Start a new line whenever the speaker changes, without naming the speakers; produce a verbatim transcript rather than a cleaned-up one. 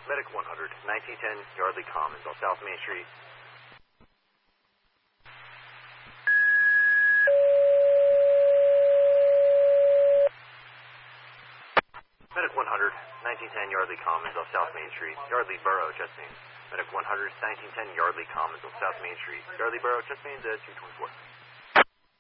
Medic one hundred, nineteen ten Yardley Commons on South Main Street. Medic one hundred, nineteen ten Yardley Commons on South Main Street. Yardley Borough, chest pains. Medic one hundred, nineteen ten Yardley Commons on South Main Street. Yardley Borough, chest pains at two twenty-four.